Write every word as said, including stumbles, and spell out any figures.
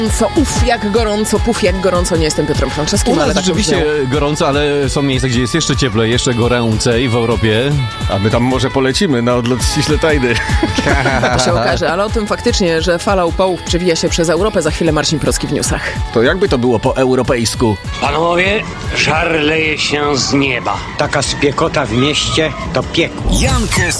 Co, uf, jak gorąco, puf, jak gorąco. Nie jestem Piotrem Franczewskim, U nas ale tak rzeczywiście brzmiało. gorąco, ale są miejsca, gdzie jest jeszcze cieplej, jeszcze goręcej w Europie. A my tam może polecimy na odlot ściśle tajny. To się okaże, ale o tym faktycznie, że fala upałów przewija się przez Europę. Za chwilę Marcin Proski w newsach. To jakby to było po europejsku? Panowie, żar leje się z nieba. Taka spiekota w mieście to piekło. Jan Kessler.